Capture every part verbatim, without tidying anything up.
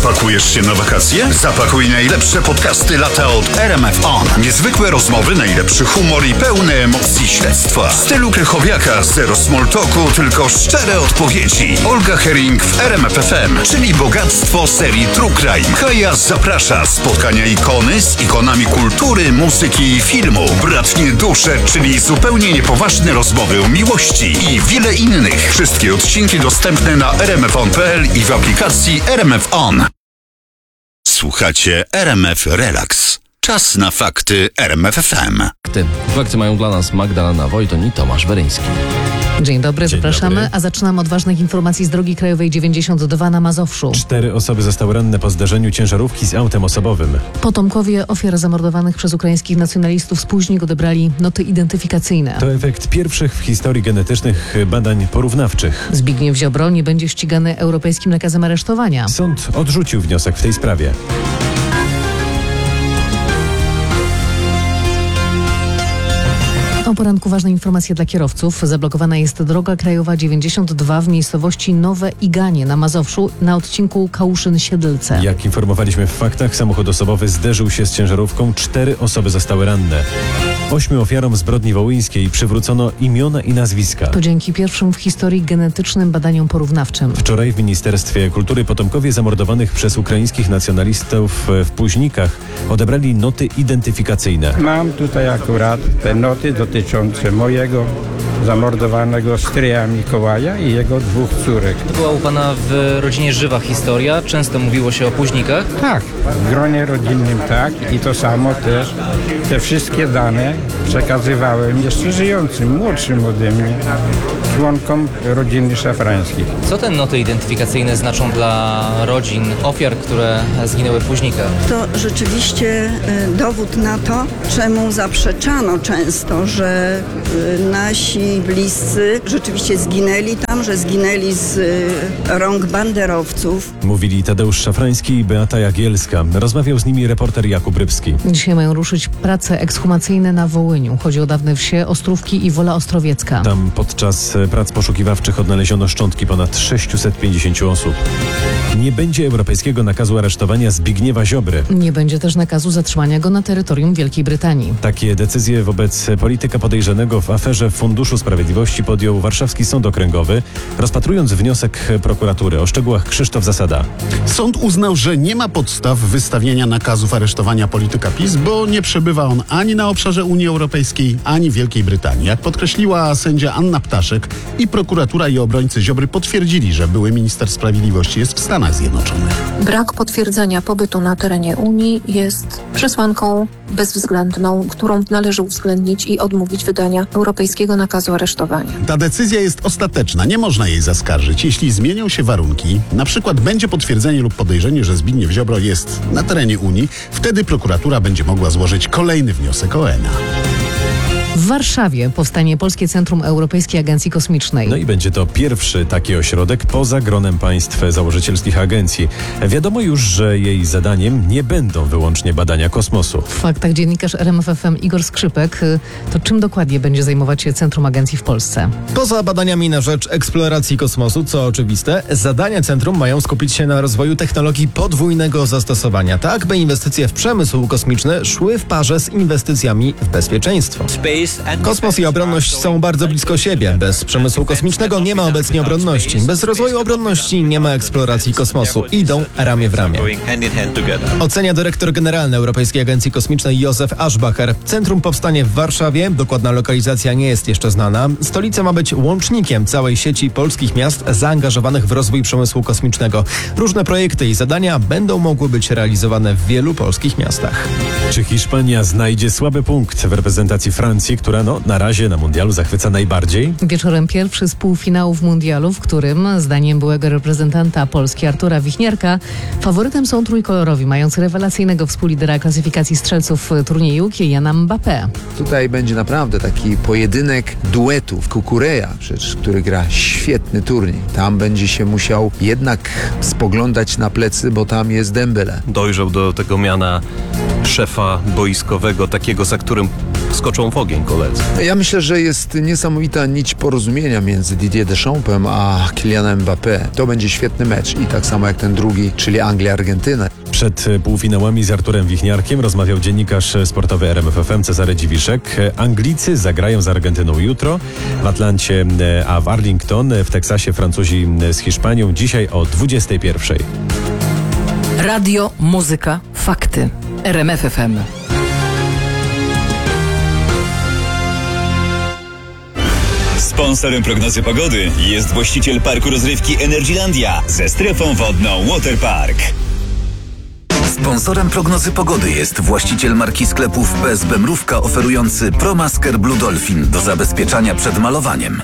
Pakujesz się na wakacje? Zapakuj najlepsze podcasty lata od R M F On. Niezwykłe rozmowy, najlepszy humor i pełne emocji śledztwa. W stylu Krychowiaka, zero small talku, tylko szczere odpowiedzi. Olga Herring w R M F F M, czyli bogactwo serii True Crime. Kaja zaprasza. Spotkania ikony z ikonami kultury, muzyki i filmu. Bratnie dusze, czyli zupełnie niepoważne rozmowy o miłości i wiele innych. Wszystkie odcinki dostępne na r m f on kropka p l i w aplikacji R M F On. Słuchacie R M F Relax. Czas na fakty R M F F M. Fakty mają dla nas Magdalena Wojton i Tomasz Weryński. Dzień dobry, Dzień zapraszamy, dobry. a zaczynam od ważnych informacji z drogi krajowej dziewięćdziesiąt dwa na Mazowszu. Cztery osoby zostały ranne po zdarzeniu ciężarówki z autem osobowym. Potomkowie ofiar zamordowanych przez ukraińskich nacjonalistów z Późnik odebrali noty identyfikacyjne. To efekt pierwszych w historii genetycznych badań porównawczych. Zbigniew Ziobro nie będzie ścigany europejskim nakazem aresztowania. Sąd odrzucił wniosek w tej sprawie. O poranku ważne informacje dla kierowców. Zablokowana jest droga krajowa dziewięćdziesiąt dwa w miejscowości Nowe Iganie na Mazowszu na odcinku Kałuszyn-Siedlce. Jak informowaliśmy w faktach, samochód osobowy zderzył się z ciężarówką. Cztery osoby zostały ranne. Ośmiu ofiarom zbrodni wołyńskiej przywrócono imiona i nazwiska. To dzięki pierwszym w historii genetycznym badaniom porównawczym. Wczoraj w Ministerstwie Kultury potomkowie zamordowanych przez ukraińskich nacjonalistów w Późnikach odebrali noty identyfikacyjne. Mam tutaj akurat te noty dotyczące mojego zamordowanego stryja Mikołaja i jego dwóch córek. Była u pana w rodzinie żywa historia? Często mówiło się o Późnikach? Tak, w gronie rodzinnym tak i to samo też. Te wszystkie dane przekazywałem jeszcze żyjącym, młodszym ode mnie, członkom rodziny szafrańskich. Co te noty identyfikacyjne znaczą dla rodzin ofiar, które zginęły w Późnikach? To rzeczywiście y, dowód na to, czemu zaprzeczano często, że y, nasi bliscy rzeczywiście zginęli tam, że zginęli z y, rąk banderowców. Mówili Tadeusz Szafrański i Beata Jagielska. Rozmawiał z nimi reporter Jakub Rybski. Dzisiaj mają ruszyć prace ekshumacyjne na Wołyniu. Chodzi o dawne wsie Ostrówki i Wola Ostrowiecka. Tam podczas prac poszukiwawczych odnaleziono szczątki ponad sześćset pięćdziesiąt osób. Nie będzie europejskiego nakazu aresztowania Zbigniewa Ziobry. Nie będzie też nakazu zatrzymania go na terytorium Wielkiej Brytanii. Takie decyzje wobec polityka podejrzanego w aferze Funduszu Sprawiedliwości podjął Warszawski Sąd Okręgowy, rozpatrując wniosek prokuratury. O szczegółach Krzysztof Zasada. Sąd uznał, że nie ma podstaw wystawienia nakazów aresztowania polityka PiS, bo nie przebywa on ani na obszarze Unii Europejskiej, ani Wielkiej Brytanii. Jak podkreśliła sędzia Anna Ptaszek, i prokuratura, i obrońcy Ziobry potwierdzili, że były minister sprawiedliwości jest w Stanach Zjednoczonych. Brak potwierdzenia pobytu na terenie Unii jest przesłanką bezwzględną, którą należy uwzględnić i odmówić wydania europejskiego nakazu aresztowania. Ta decyzja jest ostateczna, nie można jej zaskarżyć. Jeśli zmienią się warunki, na przykład będzie potwierdzenie lub podejrzenie, że Zbigniew Ziobro jest na terenie Unii, wtedy prokuratura będzie mogła złożyć kolejny wniosek o E N A. W Warszawie powstanie Polskie Centrum Europejskiej Agencji Kosmicznej. No i będzie to pierwszy taki ośrodek poza gronem państw założycielskich agencji. Wiadomo już, że jej zadaniem nie będą wyłącznie badania kosmosu. W faktach dziennikarz R M F F M Igor Skrzypek. To czym dokładnie będzie zajmować się Centrum Agencji w Polsce? Poza badaniami na rzecz eksploracji kosmosu, co oczywiste, zadania centrum mają skupić się na rozwoju technologii podwójnego zastosowania, tak by inwestycje w przemysł kosmiczny szły w parze z inwestycjami w bezpieczeństwo. Kosmos i obronność są bardzo blisko siebie. Bez przemysłu kosmicznego nie ma obecnie obronności. Bez rozwoju obronności nie ma eksploracji kosmosu. Idą ramię w ramię. Ocenia dyrektor generalny Europejskiej Agencji Kosmicznej Józef Aschbacher. Centrum powstanie w Warszawie. Dokładna lokalizacja nie jest jeszcze znana. Stolica ma być łącznikiem całej sieci polskich miast zaangażowanych w rozwój przemysłu kosmicznego. Różne projekty i zadania będą mogły być realizowane w wielu polskich miastach. Czy Hiszpania znajdzie słaby punkt w reprezentacji Francji, która no, na razie na mundialu zachwyca najbardziej? Wieczorem pierwszy z półfinałów mundialu, w którym, zdaniem byłego reprezentanta Polski Artura Wichniarka, faworytem są trójkolorowi, mając rewelacyjnego współlidera klasyfikacji strzelców turnieju Kyliana Mbappé. Tutaj będzie naprawdę taki pojedynek duetów. Kukureja, przecież, który gra świetny turniej. Tam będzie się musiał jednak spoglądać na plecy, bo tam jest Dembele. Dojrzał do tego miana szefa boiskowego, takiego, za którym skoczą w ogień koledzy. Ja myślę, że jest niesamowita nić porozumienia między Didier Deschampsem a Kylianem Mbappé. To będzie świetny mecz i tak samo jak ten drugi, czyli Anglia-Argentyna. Przed półfinałami z Arturem Wichniarkiem rozmawiał dziennikarz sportowy R M F F M Cezary Dziwiszek. Anglicy zagrają z Argentyną jutro w Atlancie, a w Arlington w Teksasie Francuzi z Hiszpanią dzisiaj o dwudziestej pierwszej. Radio, muzyka, fakty. R M F F M. Sponsorem prognozy pogody jest właściciel parku rozrywki Energylandia ze strefą wodną Waterpark. Sponsorem prognozy pogody jest właściciel marki sklepów P S B Mrówka oferujący ProMasker Blue Dolphin do zabezpieczania przed malowaniem.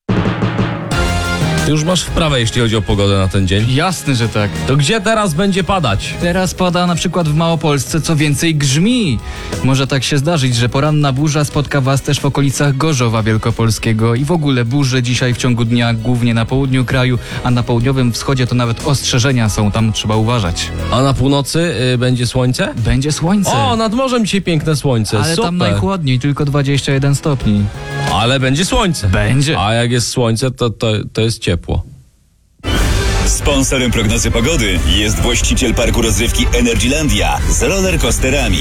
Ty już masz wprawę, jeśli chodzi o pogodę na ten dzień? Jasne, że tak. To gdzie teraz będzie padać? Teraz pada na przykład w Małopolsce, co więcej grzmi. Może tak się zdarzyć, że poranna burza spotka was też w okolicach Gorzowa Wielkopolskiego i w ogóle burze dzisiaj w ciągu dnia głównie na południu kraju, a na południowym wschodzie to nawet ostrzeżenia są, tam trzeba uważać. A na północy y, będzie słońce? Będzie słońce. O, nad morzem dzisiaj piękne słońce, Ale super. tam najchłodniej, tylko dwadzieścia jeden stopni. Ale będzie słońce. Będzie. A jak jest słońce, to, to, to jest ciepło. Sponsorem prognozy pogody jest właściciel parku rozrywki Energylandia z rollercoasterami.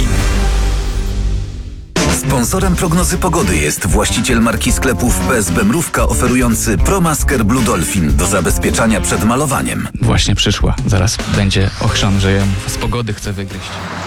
Sponsorem prognozy pogody jest właściciel marki sklepów P S B Mrówka oferujący ProMasker Blue Dolphin do zabezpieczania przed malowaniem. Właśnie przyszła. Zaraz będzie ochrzan, że ją z pogody chce wygryźć.